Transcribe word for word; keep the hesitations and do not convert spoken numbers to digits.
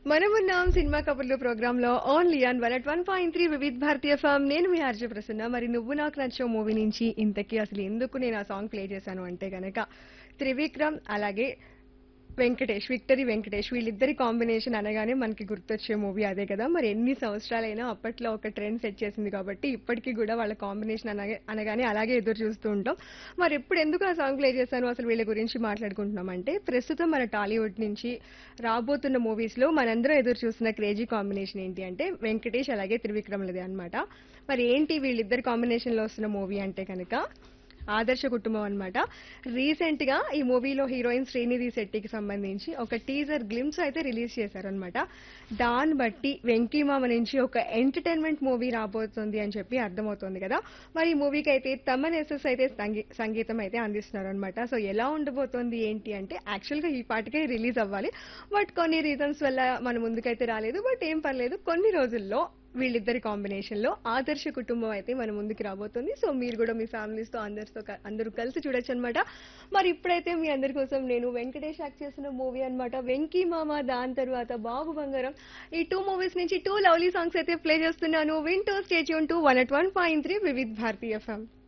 మనమున్నాం సినిమా కబుర్లు ప్రోగ్రామ్ లో only on one at one point three Vividh Bharatiya form. నేను మీ ఆర్జే ప్రసన్న. మరి నువ్వు నాకు నచ్చో మూవీ నుంచి ఇంతకీ అసలు ఎందుకు నేను ఆ సాంగ్ ప్లే చేశాను అంటే గనక త్రివిక్రమ్ అలాగే వెంకటేష్, విక్టరీ వెంకటేష్ వీళ్ళిద్దరి కాంబినేషన్ అనగానే మనకి గుర్తొచ్చే మూవీ అదే కదా. మరి ఎన్ని సంవత్సరాలైనా అప్పట్లో ఒక ట్రెండ్ సెట్ చేసింది కాబట్టి ఇప్పటికీ కూడా వాళ్ళ కాంబినేషన్ అనగా అనగానే అలాగే ఎదురు చూస్తూ ఉంటాం. మరి ఎప్పుడు ఎందుకు ఆ సాంగ్ ప్లే చేశాను, అసలు వీళ్ళ గురించి మాట్లాడుకుంటున్నాం అంటే ప్రస్తుతం మన టాలీవుడ్ నుంచి రాబోతున్న మూవీస్ లో మనందరం ఎదురు చూస్తున్న క్రేజీ కాంబినేషన్ ఏంటి అంటే వెంకటేష్ అలాగే త్రివిక్రమ్లది అన్నమాట. మరి ఏంటి వీళ్ళిద్దరి కాంబినేషన్ లో వస్తున్న మూవీ అంటే కనుక ఆదర్శ కుటుంబం అన్నమాట. రీసెంట్ గా ఈ మూవీలో హీరోయిన్ శ్రీనిధి శెట్టికి సంబంధించి ఒక టీజర్ గ్లిమ్స్ అయితే రిలీజ్ చేశారనమాట. దాన్ని బట్టి వెంకీమామ నుంచి ఒక ఎంటర్టైన్మెంట్ మూవీ రాబోతుంది అని చెప్పి అర్థమవుతుంది కదా. మరి ఈ మూవీకి అయితే తమన్ ఎస్ఎస్ అయితే సంగీ- సంగీతం అయితే అందిస్తున్నారు అనమాట. సో ఎలా ఉండబోతోంది ఏంటి అంటే యాక్చువల్ గా ఈ పాటికే రిలీజ్ అవ్వాలి, బట్ కొన్ని రీజన్స్ వల్ల మన ముందుకైతే రాలేదు. బట్ ఏం పర్లేదు, కొన్ని రోజుల్లో వీళ్ళిద్దరి కాంబినేషన్ లో ఆదర్శ కుటుంబం అయితే మన ముందుకు రాబోతుంది. సో మీరు కూడా మీ ఫ్యామిలీస్ తో అందరితో క- అందరూ కలిసి చూడొచ్చు అనమాట. మరి ఇప్పుడైతే మీ అందరి కోసం నేను వెంకటేష్ యాక్ట్ చేసిన మూవీ అన్నమాట వెంకీ మామ, దాని తర్వాత బాబు బంగారం, ఈ టూ మూవీస్ నుంచి టూ లవ్లీ సాంగ్స్ అయితే ప్లే చేస్తున్నాను. వింటూ stay tune to one at one point three Vividh Bharatiya FM.